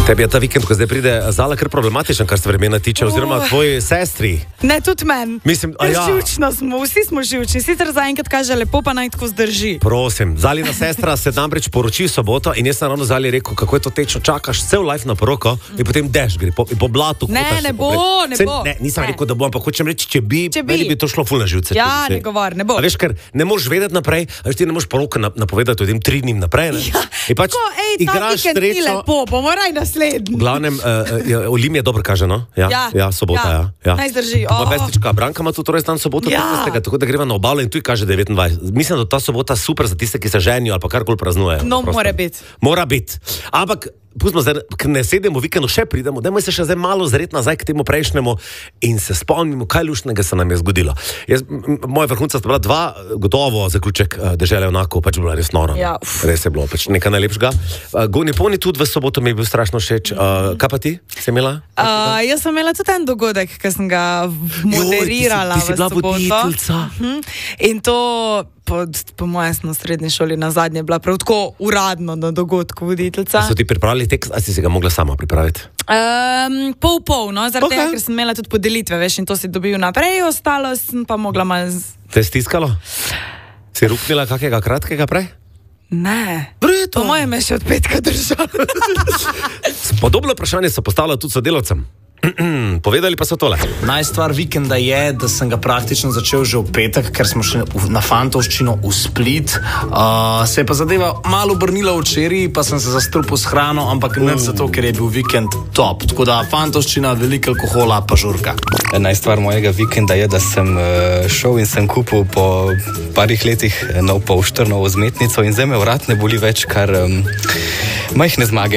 Tebi je ta vikend, ko zdaj pride Zala, kar problematičen, kar se vremena tiče, oziroma tvoji sestri. Ne, tudi meni. Mislim, živčno smo, vsi smo živčni, sicer zaenkrat kaže lepo, pa naj tako zdrži. Prosim, Zalina sestra se namreč poroči soboto in jaz sem ravno Zali rekel, kako je to tečno, čakaš cel life na poroko in potem deš gre po blatu. Ne bo. Ne, nisem rekel, da bom, ampak hočem reči, če bi to šlo ful na živce. Ja, ne govor, ne bo. A veš, ker ne moreš vedeti naprej, a veš, ti ne moreš poroko napovedati odem 3 dni naprej, ne? Ja, tako, ta vikend ni lepo, bomo raj naslednji. V glavnem, Olim je dobro kaže, no? Ja, sobota, ja. Naj zdrži. Vestička, Branka ima tudi res dan soboto, 15. Tako da greva na obalo in tu kaže 29. Mislim, da ta sobota super za tiste, ki se ženijo ali pa karkoli praznujejo. No, mora biti. Mora biti. Ampak pustimo zdaj, ker ne sedemo v vikendu, še pridemo, dajmo se še zdaj malo zreti nazaj k temu prejšnjemu in se spomnimo, kaj luštnega se nam je zgodilo. Moja vrhunca sta bila 2, gotovo zaključek Dežele onako, pač bila res noro. Ja. Res je bilo, pač nekaj najlepšega. Goni Poni tudi v soboto mi je bil strašno všeč. Kaj pa ti? Si imela? Jaz sem imela tudi en dogodek, ki sem ga moderirala v soboto. Ti si bila voditeljica. In to po mojem na srednji šoli na zadnje bila prav tako uradno na dogodku voditeljica. So ti pripravili tekst, ali si ga mogla sama pripraviti? Pol, no, zaradi tega, ker sem imela tudi podelitve, veš, in to si dobil naprej, ostalo sem pa mogla malo... Te je stiskalo? Si ruknila kakega kratkega prej? Ne. Vreto. Po mojem je še od petka držala. Podobno vprašanje so postavila tudi sodelavcem. Povedali pa so tole. Najstvar vikenda je, da sem ga praktično začel že v petek, ker smo šli na fantovščino v Split. Se je pa zadeva malo obrnila včeraj, pa sem se zastrupil s hrano, ampak ne zato, ker je bil vikend top. Tako da fantovščina, veliko alkohola, pa žurka. Najstvar mojega vikenda je, da sem šel in sem kupil po parih letih nov polštrnovo vzmetnico in zdaj me vrat ne boli več, kar majhne zmage.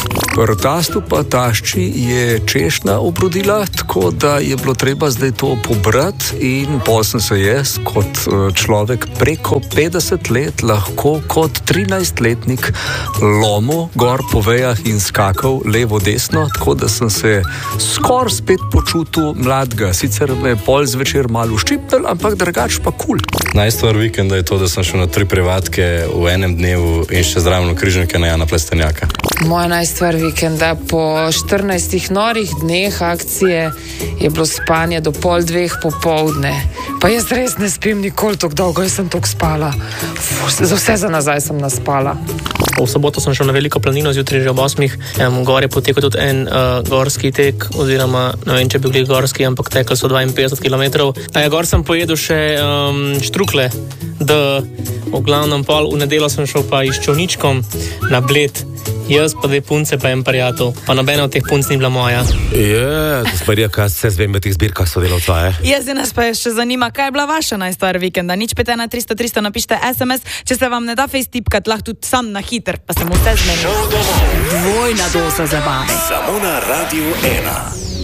Tastu pa tašči je češnja obrodila, tako da je bilo treba zdaj to pobrati in pol sem se jaz kot človek preko 50 let lahko kot 13-letnik lomil gor po vejah in skakal levo-desno, tako da sem se skoraj spet počutil mladega. Sicer me pol zvečer malo ščipnil, ampak drugač pa kul. Najstvar vikenda je to, da sem šel na 3 privatke v enem dnevu in še zraven križnike na Jana Plestenjaka. Moja najstvar vikenda po 14 norih dneh akcije je bilo spanje do 1:30 popoldne. Pa jaz res ne spim nikoli tako dolgo, jaz sem toliko spala. Za vse za nazaj sem naspala. V soboto sem šel na veliko planino, zjutraj že ob 8. Gor je potekal tudi en gorski tek, oziroma ne vem, če bi bili gorski, ampak tekli so 52 km. Gor sem pojedel še štrukle, da v glavnem pol v nedeljo sem šel pa iz Čovničkom na Bled. Jaz pa 2 punce pa en prijatelj, pa nobena od teh punc ni bila moja. Sparija, kaj se zvem v teh zbirkah sodelavca, Jaz nas pa še zanima, kaj je bila vaša najstvar vikenda. 051 300 300 napište SMS, če se vam ne da face tipkat, lahko tudi sam na hiter, pa se mu vse zmeni. Dvojna doza zabave. Samo na Radio 1.